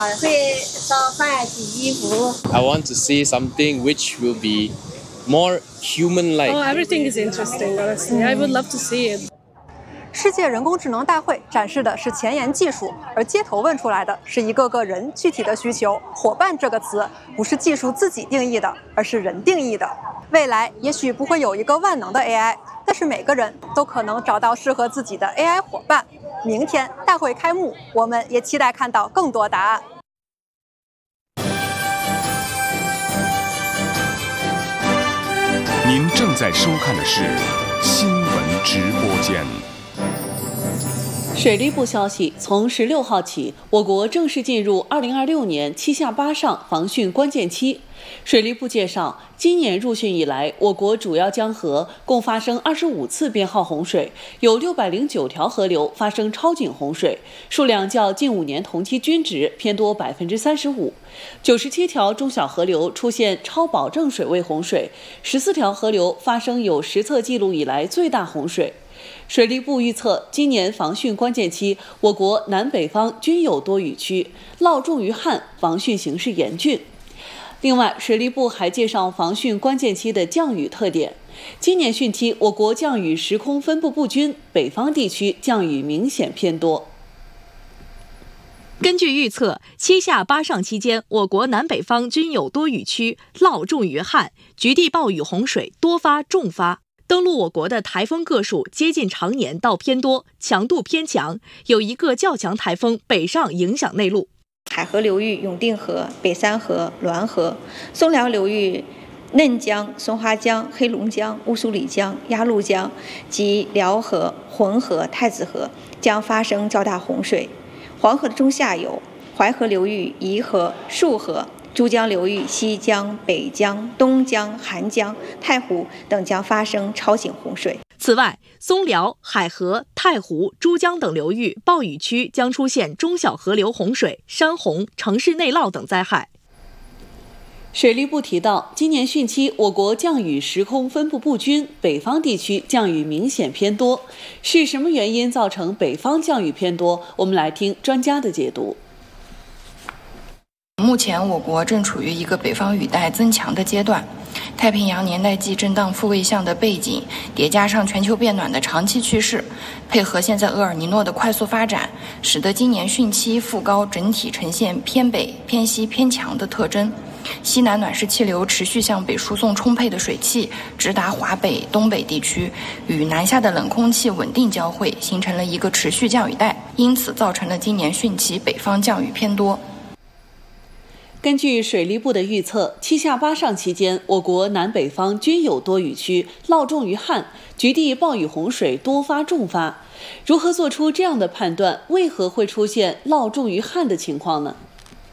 会烧饭、洗衣服。 I want to see something which will be more human-like. Oh, everything is interesting, honestly. I would love to see it. 世界人工智能大会展示的是前沿技术，而街头问出来的是一个个人具体的需求。伙伴这个词不是技术自己定义的，而是人定义的。未来也许不会有一个万能的 AI， 但是每个人都可能找到适合自己的 AI 伙伴。明天大会开幕，我们也期待看到更多答案。 您正在收看的是新闻直播间。 水利部消息，从16号起，我国正式进入2026年7下8上防汛关键期。水利部介绍，今年入汛以来，我国主要江河共发生25次编号洪水，有609条河流发生超警洪水，数量较近5年同期均值偏多35%；97条中小河流出现超保证水位洪水，14条河流发生有实测记录以来最大洪水。水利部预测，今年防汛关键期，我国南北方均有多雨区，涝重于旱，防汛形势严峻。另外，水利部还介绍防汛关键期的降雨特点。今年汛期，我国降雨时空分布不均，北方地区降雨明显偏多。 根据预测，7下8上期间，我国南北方均有多雨区，涝重于旱，局地暴雨洪水多发重发。登陆我国的台风个数接近常年到偏多，强度偏强，有一个较强台风北上影响内陆。 海河流域永定河、北三河、滦河；松辽流域嫩江、松花江、黑龙江、乌苏里江、鸭绿江及辽河、浑河、太子河将发生较大洪水。黄河的中下游、淮河流域宜河、束河、珠江流域西江、北江、东江、韩江、太湖等将发生超警洪水。 此外，松辽、海河、太湖、珠江等流域暴雨区将出现中小河流洪水、山洪、城市内涝等灾害。 水利部提到，今年汛期我国降雨时空分布不均，北方地区降雨明显偏多。是什么原因造成北方降雨偏多？我们来听专家的解读。 目前我国正处于一个北方雨带增强的阶段，太平洋年代际震荡复位相的背景，叠加上全球变暖的长期趋势，配合现在厄尔尼诺的快速发展，使得今年汛期副高整体呈现偏北、偏西、偏强的特征。西南暖湿气流持续向北输送充沛的水汽，直达华北、东北地区，与南下的冷空气稳定交汇，形成了一个持续降雨带，因此造成了今年汛期北方降雨偏多。 根据水利部的预测，7下8上期间，我国南北方均有多雨区，涝重于旱，局地暴雨洪水多发重发。如何做出这样的判断？为何会出现涝重于旱的情况呢？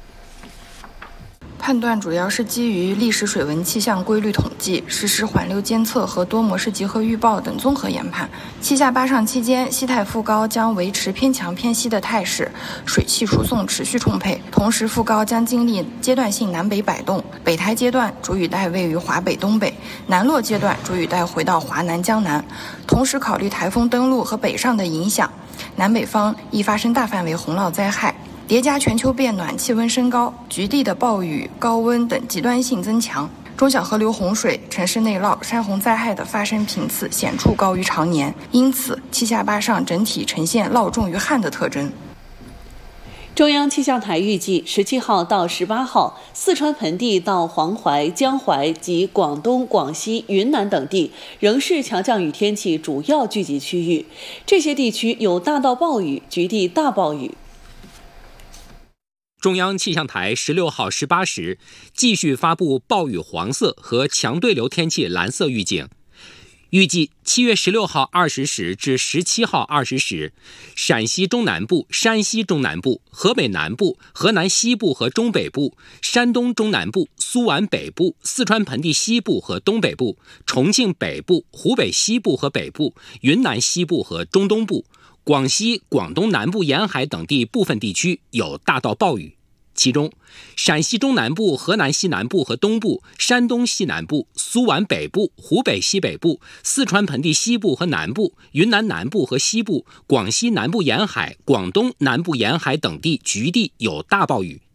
判断主要是基于历史水文气象规律统计、实时环流监测和多模式集合预报等综合研判。7下8上期间，西太副高将维持偏强偏西的态势，水汽输送持续充沛，同时副高将经历阶段性南北摆动。北台阶段主雨带位于华北东北，南落阶段主雨带回到华南江南。同时考虑台风登陆和北上的影响，南北方易发生大范围洪涝灾害。叠加全球变暖、气温升高、局地的暴雨、高温等极端性增强，中小河流洪水、城市内涝、山洪灾害的发生频次显著高于常年，因此7下8上整体呈现涝重于旱的特征。 中央气象台预计17号到18号，四川盆地到黄淮、江淮及广东、广西、云南等地仍是强降雨天气主要聚集区域，这些地区有大到暴雨、局地大暴雨。 中央气象台16号18时继续发布暴雨黄色和强对流天气蓝色预警。预计7月16号20时至17号20时，陕西中南部、山西中南部、河北南部、河南西部和中北部、山东中南部、苏皖北部、四川盆地西部和东北部、重庆北部、湖北西部和北部、云南西部和中东部、广西、广东南部沿海等地部分地区有大到暴雨。其中，陕西中南部、河南西南部和东部、山东西南部、苏皖北部、湖北西北部、四川盆地西部和南部、云南南部和西部、广西南部沿海、广东南部沿海等地局地有大暴雨。